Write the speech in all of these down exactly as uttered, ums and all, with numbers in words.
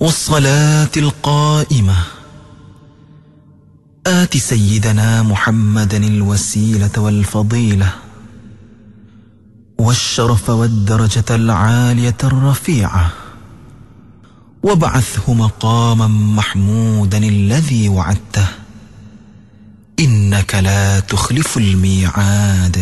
والصلاة القائمة آت سيدنا محمدا الوسيلة والفضيلة والشرف والدرجة العالية الرفيعة وابعثه مقاما محمودا الذي وعدته إنك لا تخلف الميعاد.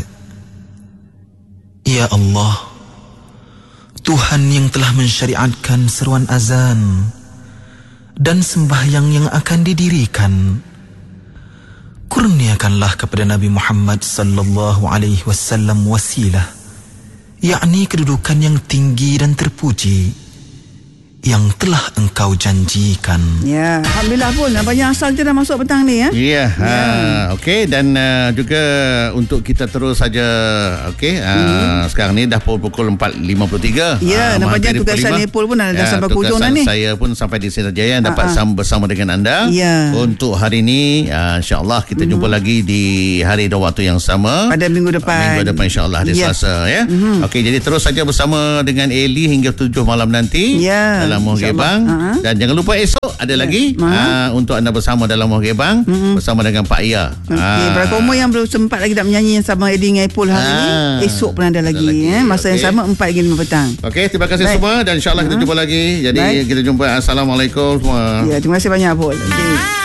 Ya Allah, Tuhan yang telah mensyariatkan seruan azan dan sembahyang yang akan didirikan, kurniakanlah kepada Nabi Muhammad sallallahu alaihi wasallam wasilah, yakni kedudukan yang tinggi dan terpuji yang telah engkau janjikan. Ya, alhamdulillah pun banyak asal kita dah masuk petang ni ya. Ya, ya. Uh, okey, dan uh, juga untuk kita terus saja okey, uh, hmm. sekarang ni dah pukul empat lima puluh tiga. Ya, uh, nampaknya tugasan Nepal pun dah ya, sampai ke hujung dah ni. Saya pun sampai di Senjaya dapat uh-huh. bersama dengan anda. Ya. Untuk hari ini uh, insya-Allah kita hmm. jumpa lagi di hari dan waktu yang sama pada minggu depan. Minggu depan insya-Allah hari ya. Selasa ya. Hmm. Okey, jadi terus saja bersama dengan Eli hingga tujuh malam nanti. Ya. Dalam Muhgebang uh-huh. dan jangan lupa esok ada lagi uh-huh. uh, untuk anda bersama dalam Muhgebang uh-huh. bersama dengan Pak Ia. Okey, uh. berapa umur yang belum sempat lagi nak menyanyi yang sama Eddie dengan Ipul hari uh. ni, esok pun ada lagi, ada lagi. Eh, masa okay. yang sama empat hingga lima petang. Okey, terima kasih Baik. semua dan insya-Allah uh-huh. kita jumpa lagi. Jadi Baik. kita jumpa. Assalamualaikum semua. Ya, terima kasih banyak Ipul. Okey.